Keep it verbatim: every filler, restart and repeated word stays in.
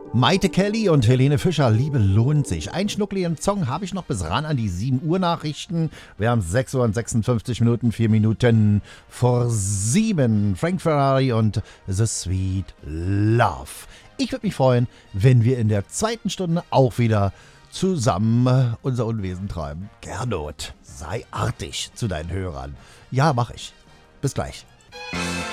Maite Kelly und Helene Fischer, Liebe lohnt sich. Ein schnuckligen Song habe ich noch bis ran an die sieben Uhr Nachrichten. Wir haben sechs Uhr und sechsundfünfzig Minuten, vier Minuten vor sieben. Frank Ferrari und The Sweet Love. Ich würde mich freuen, wenn wir in der zweiten Stunde auch wieder zusammen unser Unwesen treiben. Gernot, sei artig zu deinen Hörern. Ja, mach ich. Bis gleich.